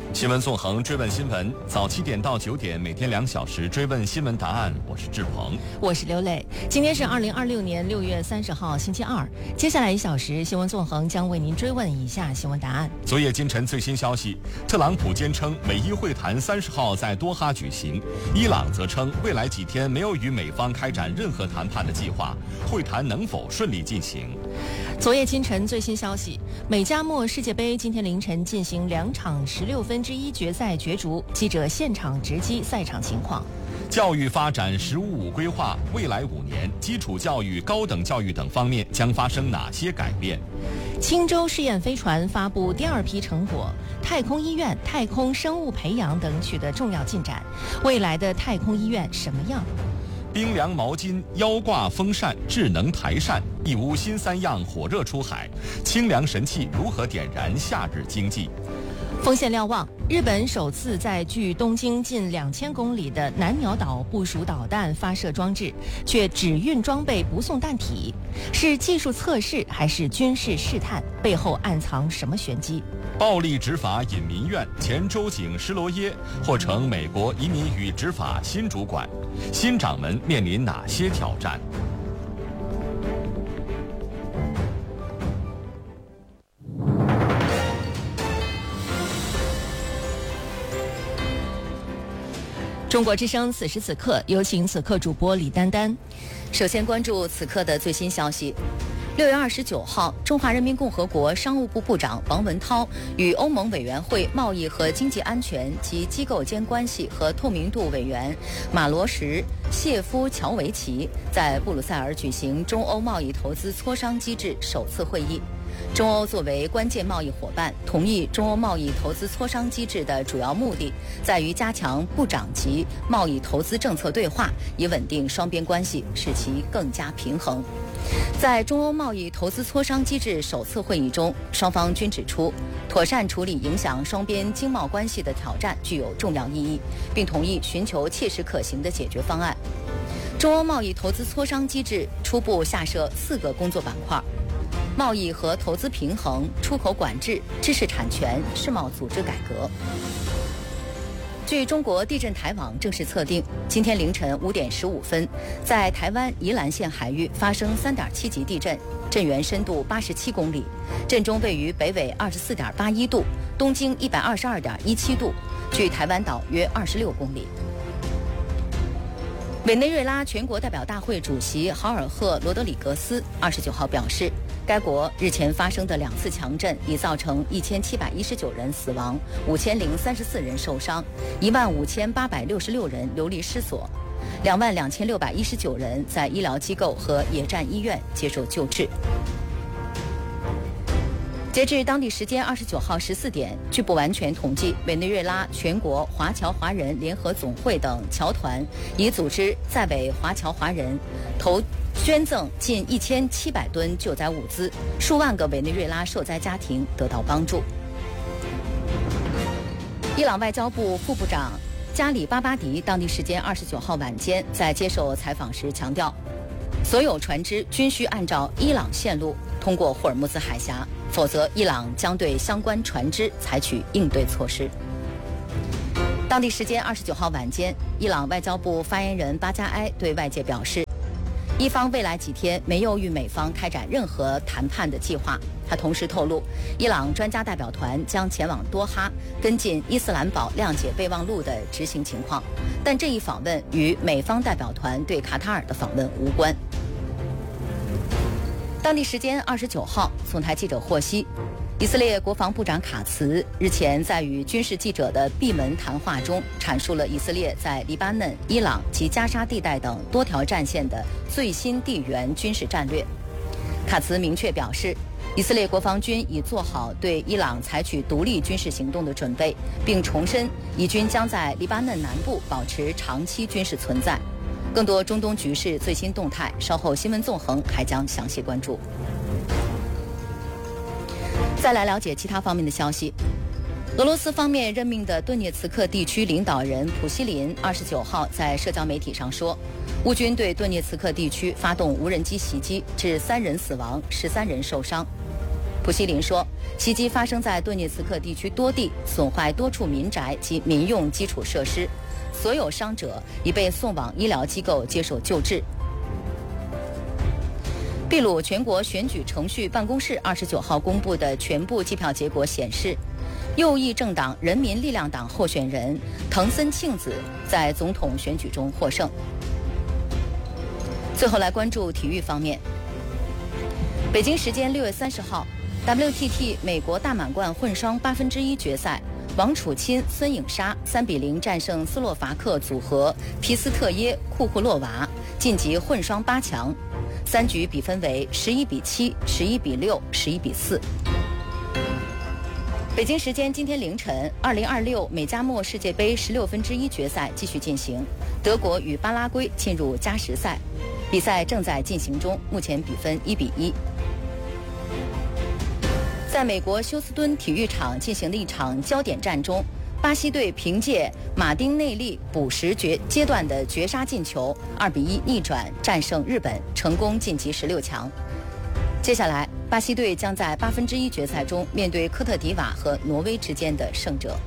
新闻纵横，追问新闻，早7点到9点，每天2小时追问新闻答案。我是志鹏， 我是刘磊。今天是2026年6月30号，星期二。接下来1小时，新闻纵横将为您追问以下新闻答案。 昨夜今晨最新消息，特朗普坚称美伊会谈30号在多哈举行，伊朗则称未来几天没有与美方开展任何谈判的计划，会谈能否顺利进行？ 昨夜今晨最新消息，美加墨世界杯今天凌晨进行2场16分之一决赛角逐，记者现场直击赛场情况。 教育发展“15+5”规划，未来5年基础教育、高等教育等方面将发生哪些改变？ 青州试验飞船发布第2批成果，太空医院、太空生物培养等取得重要进展。未来的太空医院什么样？ 冰凉毛巾、腰挂风扇、智能台扇，一屋新3样火热出海。清凉神器如何点燃夏日经济？ 锋线瞭望，日本首次在距东京近2000公里的南鸟岛部署导弹发射装置，却只运装备不送弹体，是技术测试还是军事试探？背后暗藏什么玄机？ 暴力执法引民怨，前州警施罗耶或成美国移民与执法新主管，新掌门面临哪些挑战？ 中国之声此时此刻，有请此刻主播李丹丹。首先关注此刻的最新消息。6月29号，中华人民共和国商务部部长王文涛与欧盟委员会贸易和经济安全及机构间关系和透明度委员马罗什·谢夫乔维奇在布鲁塞尔举行中欧贸易投资磋商机制首次会议。中欧作为关键贸易伙伴，同意中欧贸易投资磋商机制的主要目的在于加强部长级贸易投资政策对话，以稳定双边关系，使其更加平衡。在中欧贸易投资磋商机制首次会议中，双方均指出，妥善处理影响双边经贸关系的挑战具有重要意义，并同意寻求切实可行的解决方案。中欧贸易投资磋商机制初步下设4个工作板块：贸易和投资平衡、出口管制、知识产权、世贸组织改革。据中国地震台网正式测定，今天凌晨5点15分，在台湾宜兰县海域发生3.7级地震，震源深度87公里，震中位于北纬24.81度，东经122.17度，距台湾岛约26公里。委内瑞拉全国代表大会主席豪尔赫·罗德里格斯29号表示，该国日前发生的2次强震已造成1719人死亡，5034人受伤，15866人流离失所，22619人在医疗机构和野战医院接受救治。截至当地时间29号14点，据不完全统计，委内瑞拉全国华侨华人联合总会等侨团已组织在委华侨华人捐赠近1700吨救灾物资，数万个委内瑞拉受灾家庭得到帮助。伊朗外交部副部长加里巴巴迪当地时间29号晚间在接受采访时强调，所有船只均需按照伊朗线路通过霍尔木兹海峡，否则伊朗将对相关船只采取应对措施。当地时间29号晚间，伊朗外交部发言人巴加埃对外界表示，伊方未来几天没有与美方开展任何谈判的计划。他同时透露，伊朗专家代表团将前往多哈跟进伊斯兰堡谅解备忘录的执行情况，但这一访问与美方代表团对卡塔尔的访问无关。当地时间29号，总台记者获悉，以色列国防部长卡茨日前在与军事记者的闭门谈话中，阐述了以色列在黎巴嫩、伊朗及加沙地带等多条战线的最新地缘军事战略。卡茨明确表示，以色列国防军已做好对伊朗采取独立军事行动的准备，并重申以军将在黎巴嫩南部保持长期军事存在。更多中东局势最新动态，稍后新闻纵横还将详细关注。再来了解其他方面的消息。俄罗斯方面任命的顿涅茨克地区领导人普希林29号在社交媒体上说，乌军对顿涅茨克地区发动无人机袭击，致3人死亡，13人受伤。 普希林说，袭击发生在顿涅茨克地区多地，损坏多处民宅及民用基础设施，所有伤者已被送往医疗机构接受救治。秘鲁全国选举程序办公室29号公布的全部计票结果显示，右翼政党人民力量党候选人藤森庆子在总统选举中获胜。最后来关注体育方面，北京时间6月30号 WTT 美国大满贯混双1/8决赛，王楚钦、孙颖莎3-0战胜斯洛伐克组合皮斯特耶库库洛娃，晋级混双8强。3局比分为11-7、11-6、11-4。北京时间今天凌晨，2026美加墨世界杯16分之一决赛继续进行，德国与巴拉圭进入加时赛，比赛正在进行中，目前比分1-1。在美国休斯敦体育场进行的一场焦点战中，巴西队凭借马丁内利补时阶段的绝杀进球，2-1逆转战胜日本，成功晋级16强。接下来，巴西队将在8分之一决赛中面对科特迪瓦和挪威之间的胜者。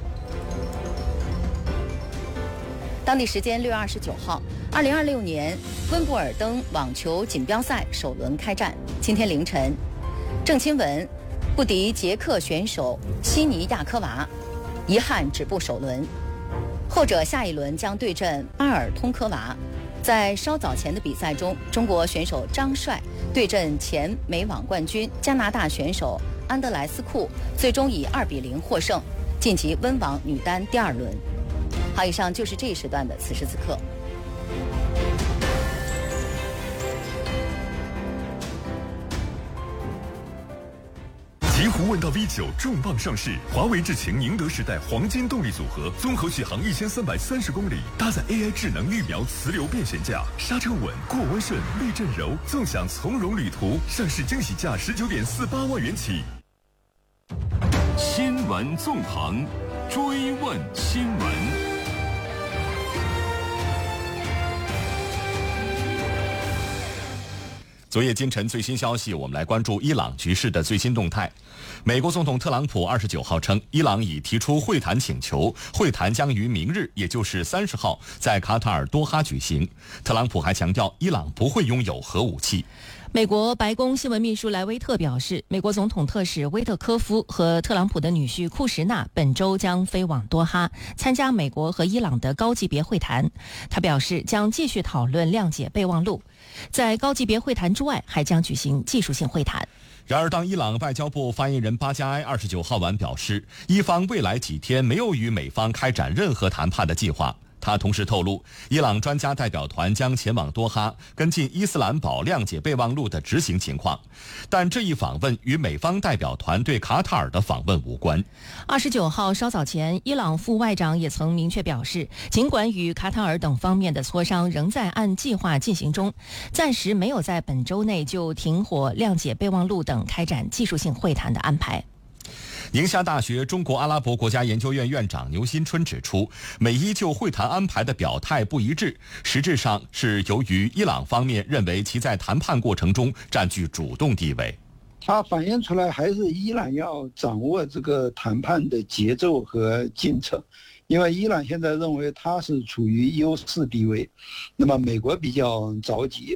当地时间6月29号，2026年温布尔登网球锦标赛首轮开战。今天凌晨，郑钦文不敌捷克选手西尼亚科娃，遗憾止步首轮，后者下一轮将对阵巴尔通科娃。在稍早前的比赛中，中国选手张帅对阵前美网冠军加拿大选手安德莱斯库，最终以2-0获胜，晋级温网女单第2轮。好，以上就是这一时段的此时此刻。 极狐问道 V9 重磅上市，华为智擎宁德时代黄金动力组合，综合续航1330公里，搭载 AI 智能预瞄磁流变悬架，刹车稳，过弯顺，避震柔，纵享从容旅途。上市惊喜价19.48万元起。 新闻纵横，追问新闻。 昨夜今晨最新消息，我们来关注伊朗局势的最新动态。美国总统特朗普29号称，伊朗已提出会谈请求，会谈将于明日，也就是30号，在卡塔尔多哈举行。特朗普还强调，伊朗不会拥有核武器。 美国白宫新闻秘书莱维特表示，美国总统特使威特科夫和特朗普的女婿库什纳本周将飞往多哈，参加美国和伊朗的高级别会谈。他表示，将继续讨论谅解备忘录。在高级别会谈之外，还将举行技术性会谈。 然而，当伊朗外交部发言人巴加埃29号晚表示，伊方未来几天没有与美方开展任何谈判的计划。他同时透露，伊朗专家代表团将前往多哈，跟进伊斯兰堡谅解备忘录的执行情况，但这一访问与美方代表团对卡塔尔的访问无关。 29号稍早前，伊朗副外长也曾明确表示，尽管与卡塔尔等方面的磋商仍在按计划进行中，暂时没有在本周内就停火、谅解备忘录等开展技术性会谈的安排。 宁夏大学中国阿拉伯国家研究院院长牛新春指出，美伊就会谈安排的表态不一致，实质上是由于伊朗方面认为其在谈判过程中占据主动地位。 它反映出来还是伊朗要掌握这个谈判的节奏和进程，因为伊朗现在认为它是处于优势地位，那么美国比较着急，